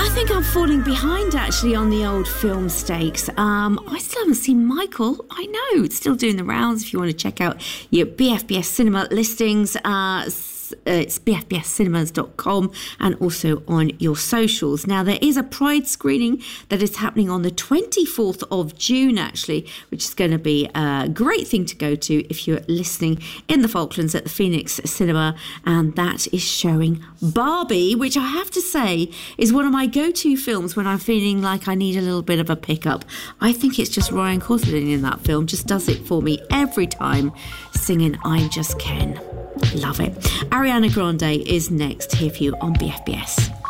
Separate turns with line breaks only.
think I'm falling behind actually on the old film stakes. I still haven't seen Michael. I know, it's still doing the rounds. If you want to check out your BFBS cinema listings, it's bfbscinemas.com and also on your socials. Now, there is a Pride screening that is happening on the 24th of June, actually, which is going to be a great thing to go to if you're listening in the Falklands at the Phoenix Cinema, and that is showing Barbie, which I have to say is one of my go-to films when I'm feeling like I need a little bit of a pickup. I think it's just Ryan Gosling in that film, just does it for me every time, singing I'm Just Ken. Love it. Ariana Grande is next here for you on BFBS.